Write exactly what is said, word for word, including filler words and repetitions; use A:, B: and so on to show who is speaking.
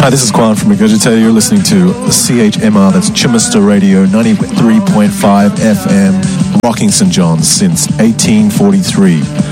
A: Hi, this is Kwan from Regurgitator. You're listening to C H M R, that's Chimister Radio, ninety-three point five F M, rocking Saint John's since eighteen forty-three.